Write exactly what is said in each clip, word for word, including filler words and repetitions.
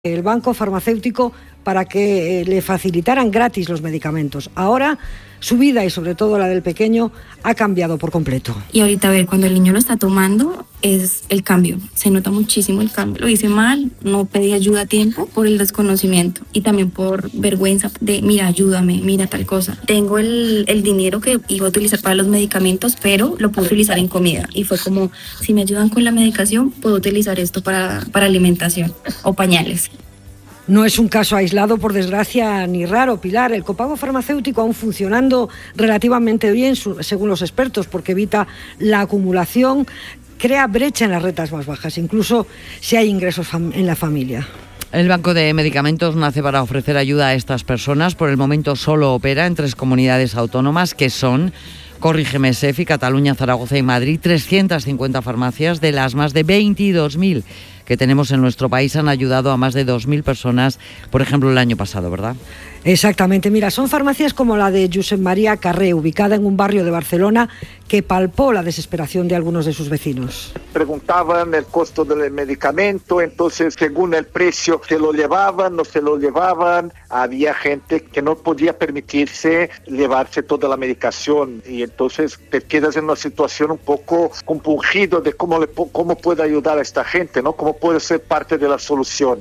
el banco farmacéutico para que le facilitaran gratis los medicamentos. Ahora su vida y sobre todo la del pequeño ha cambiado por completo. Y ahorita a ver, cuando el niño lo está tomando es el cambio, se nota muchísimo el cambio. Lo hice mal, no pedí ayuda a tiempo por el desconocimiento y también por vergüenza de mira, ayúdame, mira tal cosa. Tengo el, el dinero que iba a utilizar para los medicamentos, pero lo puedo utilizar en comida. Y fue como, si me ayudan con la medicación, puedo utilizar esto para, para alimentación o pañales. No es un caso aislado, por desgracia, ni raro, Pilar. El copago farmacéutico, aún funcionando relativamente bien, según los expertos, porque evita la acumulación, crea brecha en las rentas más bajas, incluso si hay ingresos en la familia. El Banco de Medicamentos nace para ofrecer ayuda a estas personas. Por el momento solo opera en tres comunidades autónomas, que son, corrígeme, Sefi, Cataluña, Zaragoza y Madrid. trescientas cincuenta farmacias de las más de veintidós mil que tenemos en nuestro país han ayudado a más de dos mil personas, por ejemplo, el año pasado, ¿verdad? Exactamente. Mira, son farmacias como la de Josep María Carré, ubicada en un barrio de Barcelona, que palpó la desesperación de algunos de sus vecinos. Preguntaban el costo del medicamento, entonces según el precio se lo llevaban, no se lo llevaban. Había gente que no podía permitirse llevarse toda la medicación y entonces te quedas en una situación un poco compungido de cómo, le, cómo puede ayudar a esta gente, ¿no? Cómo puede ser parte de la solución.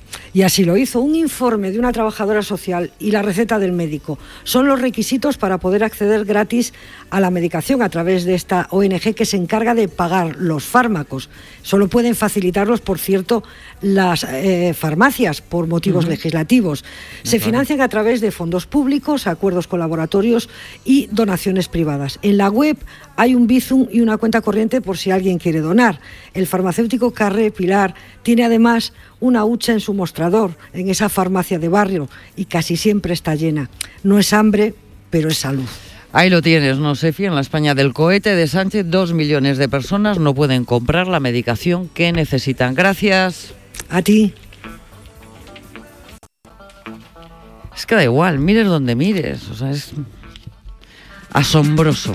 Y así lo hizo. Un informe de una trabajadora social y la receta del médico son los requisitos para poder acceder gratis a la medicación a través de esta O N G que se encarga de pagar los fármacos. Solo pueden facilitarlos, por cierto, las eh, farmacias por motivos uh-huh. legislativos. Se claro. financian a través de fondos públicos, acuerdos con laboratorios y donaciones privadas. En la web hay un Bizum y una cuenta corriente por si alguien quiere donar. El farmacéutico Carré, Pilar, tiene además una hucha en su mostrador, en esa farmacia de barrio, y casi siempre está llena. No es hambre, pero es salud. Ahí lo tienes, ¿no, Sefi? En la España del cohete de Sánchez, dos millones de personas no pueden comprar la medicación que necesitan. Gracias. A ti. Es que da igual, mires donde mires, o sea, es asombroso.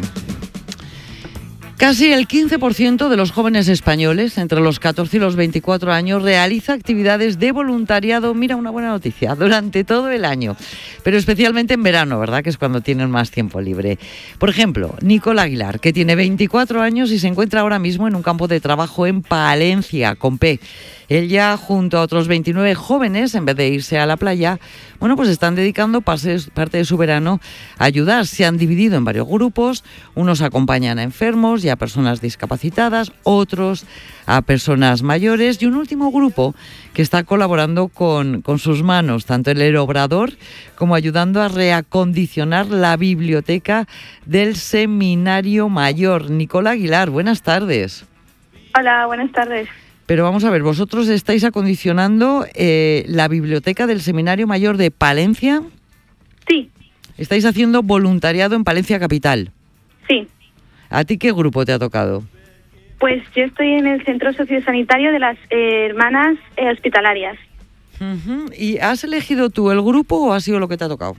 Casi el quince por ciento de los jóvenes españoles entre los catorce y los veinticuatro años realiza actividades de voluntariado, mira, una buena noticia, durante todo el año, pero especialmente en verano, ¿verdad?, que es cuando tienen más tiempo libre. Por ejemplo, Nicole Aguilar, que tiene veinticuatro años y se encuentra ahora mismo en un campo de trabajo en Palencia, con P. Ella, junto a otros veintinueve jóvenes, en vez de irse a la playa, bueno, pues están dedicando parte de su verano a ayudar. Se han dividido en varios grupos, unos acompañan a enfermos y a personas discapacitadas, otros a personas mayores y un último grupo que está colaborando con, con sus manos, tanto en el obrador como ayudando a reacondicionar la biblioteca del Seminario Mayor. Nicole Aguilar, buenas tardes. Hola, buenas tardes. Pero vamos a ver, vosotros estáis acondicionando eh, la biblioteca del Seminario Mayor de Palencia. Sí. Estáis haciendo voluntariado en Palencia Capital. Sí. ¿A ti qué grupo te ha tocado? Pues yo estoy en el Centro Sociosanitario de las eh, Hermanas eh, Hospitalarias. Uh-huh. ¿Y has elegido tú el grupo o ha sido lo que te ha tocado?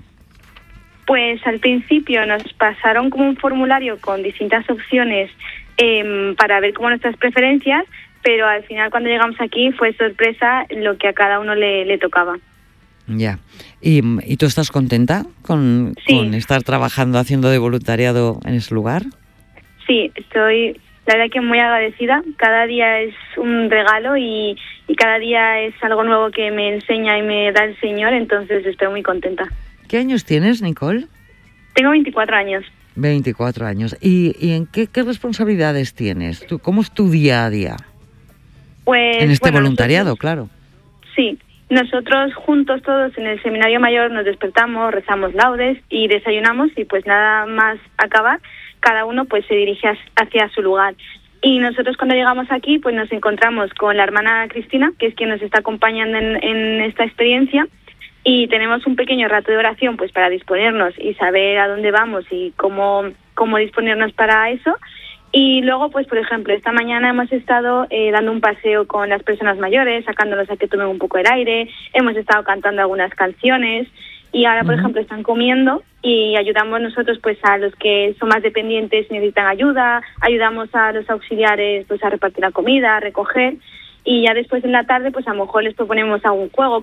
Pues al principio nos pasaron como un formulario con distintas opciones eh, para ver como nuestras preferencias, pero al final cuando llegamos aquí fue sorpresa lo que a cada uno le, le tocaba. Ya. ¿Y, ¿Y tú estás contenta con, sí. con estar trabajando, haciendo de voluntariado en ese lugar? Sí, estoy, la verdad que muy agradecida. Cada día es un regalo y, y cada día es algo nuevo que me enseña y me da el Señor, entonces estoy muy contenta. ¿Qué años tienes, Nicole? Tengo veinticuatro años. veinticuatro años. ¿Y, y en qué, qué responsabilidades tienes? ¿Tú, ¿Cómo es tu día a día? Pues, en este bueno, voluntariado, nosotros, claro. Sí, nosotros juntos todos en el Seminario Mayor nos despertamos, rezamos laudes y desayunamos y pues nada más acabar, cada uno pues se dirige hacia su lugar. Y nosotros cuando llegamos aquí pues nos encontramos con la hermana Cristina, que es quien nos está acompañando en, en esta experiencia, y tenemos un pequeño rato de oración pues para disponernos y saber a dónde vamos y cómo, cómo disponernos para eso. Y luego, pues, por ejemplo, esta mañana hemos estado eh, dando un paseo con las personas mayores, sacándolos a que tomen un poco el aire, hemos estado cantando algunas canciones y ahora, por uh-huh. ejemplo, están comiendo y ayudamos nosotros, pues, a los que son más dependientes y necesitan ayuda, ayudamos a los auxiliares, pues, a repartir la comida, a recoger y ya después en la tarde pues a lo mejor les proponemos algún juego